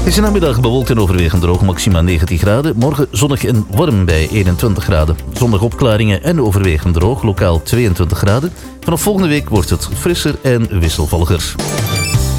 is een namiddag bewolkt en overwegend droog, maxima 19 graden. Morgen zonnig en warm bij 21 graden. Zondag opklaringen en overwegend droog, lokaal 22 graden. Vanaf volgende week wordt het frisser en wisselvalliger.